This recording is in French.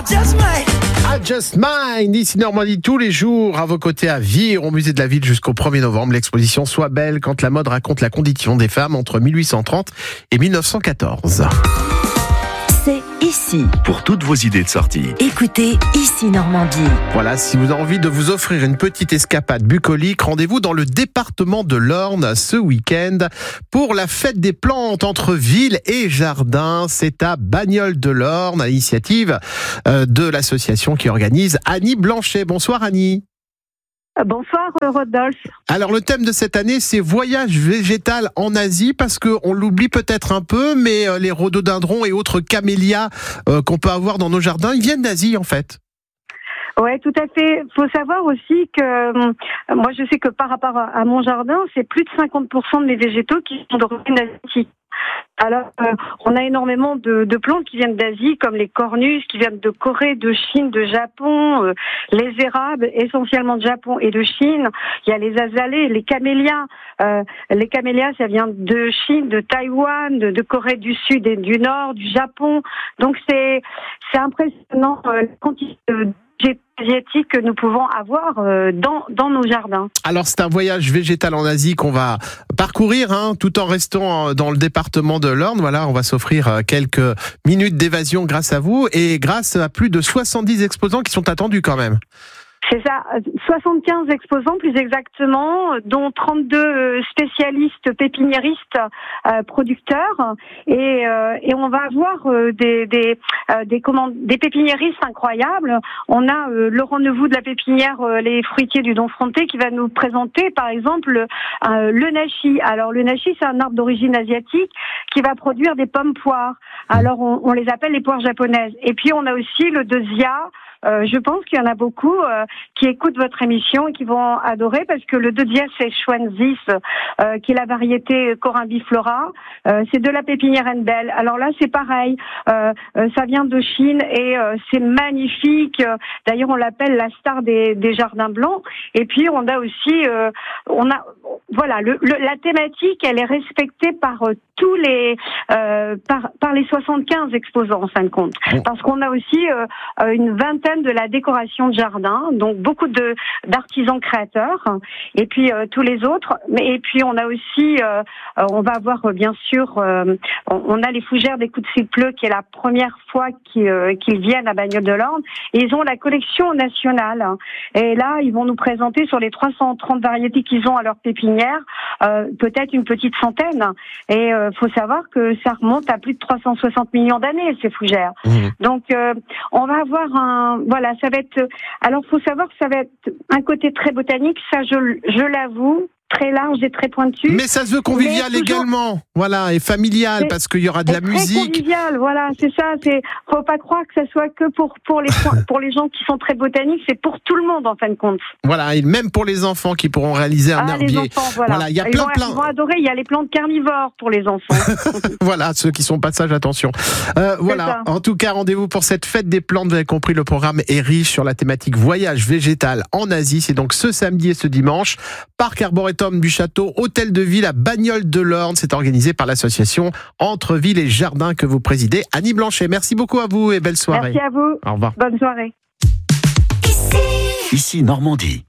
I Just Mine, ici Normandie, tous les jours, à vos côtés à Vire, au musée de la ville jusqu'au 1er novembre. L'exposition Sois belle quand la mode raconte la condition des femmes entre 1830 et 1914. C'est ici. Pour toutes vos idées de sortie. Écoutez Ici Normandie. Voilà, si vous avez envie de vous offrir une petite escapade bucolique, rendez-vous dans le département de l'Orne ce week-end pour la fête des plantes entre ville et jardin. C'est à Bagnoles-de-l'Orne, à l'initiative de l'association qui organise Annie Blanchet. Bonsoir Annie. Bonsoir Rodolphe. Alors le thème de cette année, c'est voyage végétal en Asie, parce qu'on l'oublie peut-être un peu, mais les rhododendrons et autres camélias qu'on peut avoir dans nos jardins, ils viennent d'Asie en fait. Ouais, tout à fait. Faut savoir aussi que moi je sais que par rapport à mon jardin, c'est plus de 50% de mes végétaux qui sont d'origine asiatique. Alors, on a énormément de plantes qui viennent d'Asie, comme les cornus, qui viennent de Corée, de Chine, de Japon, les érables, essentiellement de Japon et de Chine. Il y a les azalées, les camélias. Les camélias, ça vient de Chine, de Taïwan, de Corée du Sud et du Nord, du Japon. Donc, c'est impressionnant la quantité de asiatique que nous pouvons avoir dans nos jardins. Alors c'est un voyage végétal en Asie qu'on va parcourir tout en restant dans le département de l'Orne. Voilà, on va s'offrir quelques minutes d'évasion grâce à vous et grâce à plus de 70 exposants qui sont attendus quand même. C'est ça, 75 exposants plus exactement, dont 32 spécialistes pépiniéristes producteurs, et on va avoir des pépiniéristes incroyables. On a Laurent Nevou de la pépinière Les Fruitiers du Don Fronté qui va nous présenter par exemple le nashi. Alors le nashi, c'est un arbre d'origine asiatique qui va produire des pommes poires. Alors on les appelle les poires japonaises. Et puis on a aussi le deuxia. Je pense qu'il y en a beaucoup qui écoutent votre émission et qui vont adorer, parce que le deuxia, c'est Schwanzis, qui est la variété Corymbiflora. C'est de la pépinière Enbel. Alors là, c'est pareil. Ça vient de Chine et c'est magnifique. D'ailleurs, on l'appelle la star des jardins blancs. Et puis, on a aussi, voilà, la thématique, elle est respectée par tous les, par les 75 exposants en fin de compte. Parce qu'on a aussi une vingtaine de la décoration de jardin, donc beaucoup d'artisans créateurs, et puis tous les autres. Et puis on a aussi, on va avoir bien sûr, on a les fougères des coups de cibleu qui est la première fois qu'ils viennent à Bagnoles-de-l'Orne, et ils ont la collection nationale. Et là, ils vont nous présenter sur les 330 variétés qu'ils ont à leur pépinière, peut-être une petite centaine. Et faut savoir que ça remonte à plus de 360 millions d'années, ces fougères. Donc on va avoir voilà, ça va être. Alors, faut savoir que ça va être un côté très botanique, ça, je l'avoue, très large et très pointu. Mais ça se veut convivial également, voilà, et familial, parce qu'il y aura de la musique. Très convivial, voilà, c'est ça. Faut pas croire que ça soit que pour les gens qui sont très botaniques, c'est pour tout le monde en fin de compte. Voilà, et même pour les enfants qui pourront réaliser un herbier. Les enfants, voilà. Il y a ils vont adorer. Il y a les plantes carnivores pour les enfants. Voilà, ceux qui sont pas sages, attention. Voilà. En tout cas, rendez-vous pour cette fête des plantes. Vous avez compris, le programme est riche sur la thématique voyage végétal en Asie. C'est donc ce samedi et ce dimanche. Parc Arboretum du Château, hôtel de ville à Bagnoles-de-l'Orne. C'est organisé par l'association Entre Ville et Jardin que vous présidez, Annie Blanchet. Merci beaucoup à vous et belle soirée. Merci à vous. Au revoir. Bonne soirée. Ici Normandie.